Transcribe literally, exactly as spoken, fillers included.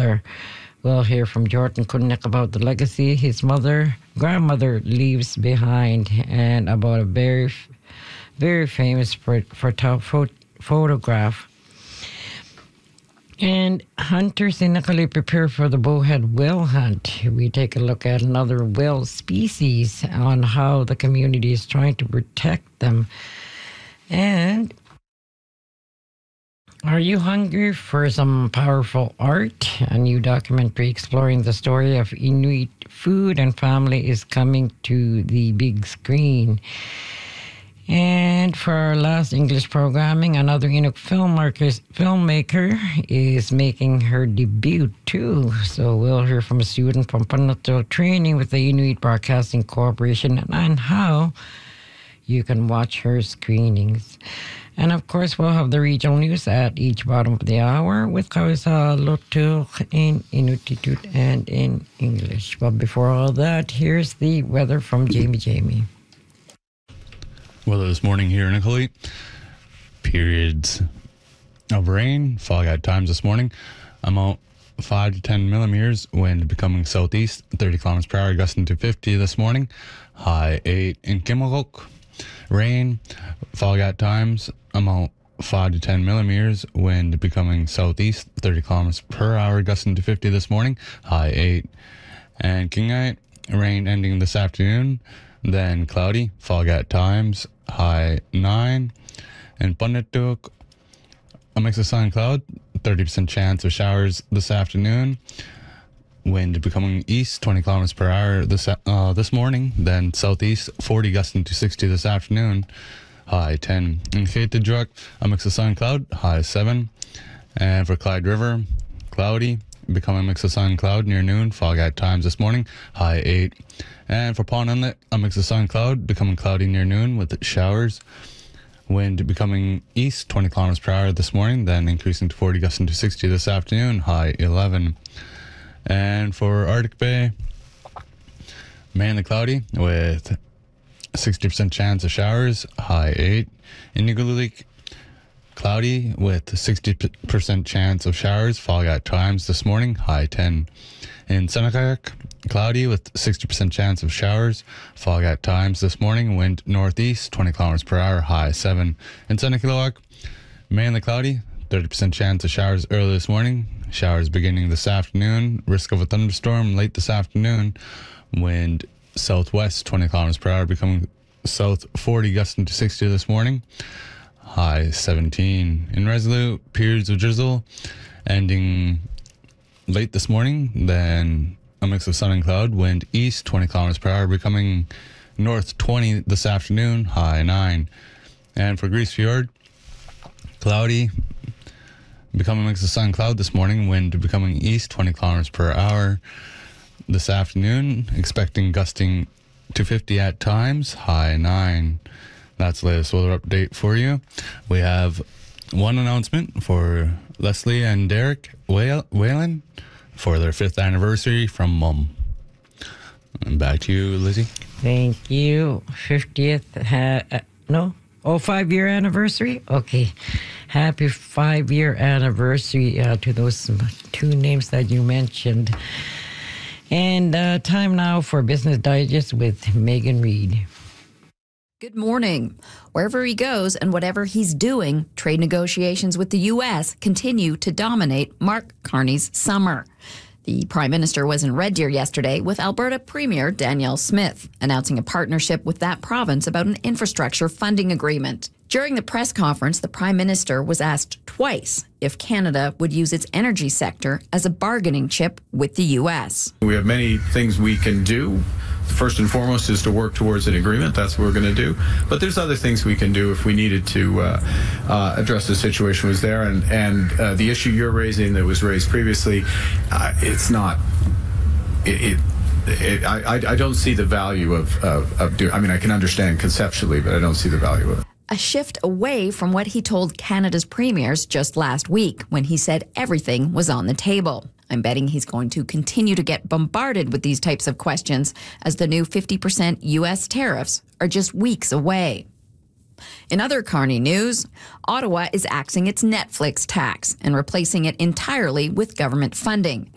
Hunter. We'll hear from Jordan Kunnik about the legacy his mother, grandmother leaves behind, and about a very, very famous photo, photograph. And hunters in Nicolae prepare for the bowhead whale hunt. We take a look at another whale species on how the community is trying to protect them. And are you hungry for some powerful art? A new documentary exploring the story of Inuit food and family is coming to the big screen. And for our last English programming, another Inuk filmmaker is making her debut too. So we'll hear from a student from Panuto training with the Inuit Broadcasting Corporation and how you can watch her screenings. And of course, we'll have the regional news at each bottom of the hour with Kawisa Lotur in Inuktitut and in English. But before all that, here's the weather from Jamie Jamie. Weather this morning here in Nicolae. Periods of rain, fog at times this morning. Amount five to ten millimeters. Wind becoming southeast, thirty kilometers per hour, gusting to fifty this morning. High eight in Kimmelhoek. Rain, fog at times. Amount five to ten millimeters. Wind becoming southeast, thirty kilometers per hour, gusting to fifty this morning. High eight. And Kingite, rain ending this afternoon. Then cloudy, fog at times, high nine. And Panutuk, a mix of sun and cloud, thirty percent chance of showers this afternoon. Wind becoming east, twenty kilometers per hour this uh, this morning. Then southeast, forty gusting to sixty this afternoon, high ten. In Kaitadruk, a mix of sun and cloud, high seven. And for Clyde River, cloudy, becoming a mix of sun and cloud near noon, fog at times this morning, high eight. And for Pond Inlet, a mix of sun and cloud, becoming cloudy near noon with showers. Wind becoming east, twenty kilometers per hour this morning, then increasing to forty, gusting to sixty this afternoon, high eleven. And for Arctic Bay, mainly cloudy with sixty percent chance of showers, high eight. In Nigulik, cloudy with sixty percent chance of showers, fog at times this morning, high ten. In Senakayak, cloudy with sixty percent chance of showers, fog at times this morning, wind northeast, twenty kilometers per hour, high seven. In Senakilowak, mainly cloudy, thirty percent chance of showers early this morning, showers beginning this afternoon, risk of a thunderstorm late this afternoon, wind southwest, twenty kilometers per hour, becoming south forty, gusting to sixty this morning, high seventeen. In Resolute, periods of drizzle, ending late this morning, then a mix of sun and cloud, wind east, twenty kilometers per hour, becoming north twenty this afternoon, high nine. And for Grise Fjord, cloudy, becoming a mix of sun and cloud this morning, wind becoming east, twenty kilometers per hour this afternoon, expecting gusting to fifty at times, high nine. That's the latest weather update for you. We have one announcement for Leslie and Derek Whalen for their fifth anniversary from Mum. And back to you, Lizzie. Thank you. fiftieth, ha- uh, no? Oh, five-year anniversary? Okay. Happy five-year anniversary uh, to those two names that you mentioned. And uh, time now for Business Digest with Megan Reed. Good morning. Wherever he goes and whatever he's doing, trade negotiations with the U S continue to dominate Mark Carney's summer. The Prime Minister was in Red Deer yesterday with Alberta Premier Danielle Smith, announcing a partnership with that province about an infrastructure funding agreement. During the press conference, the Prime Minister was asked twice if Canada would use its energy sector as a bargaining chip with the U S. We have many things we can do. First and foremost is to work towards an agreement. That's what we're going to do. But there's other things we can do if we needed to uh, uh, address the situation was there. And, and uh, the issue you're raising that was raised previously, uh, it's not, it, it It, I, I don't see the value of, of, of doing, I mean, I can understand conceptually, but I don't see the value of it. A shift away from what he told Canada's premiers just last week when he said everything was on the table. I'm betting he's going to continue to get bombarded with these types of questions as the new fifty percent U S tariffs are just weeks away. In other Carney news, Ottawa is axing its Netflix tax and replacing it entirely with government funding.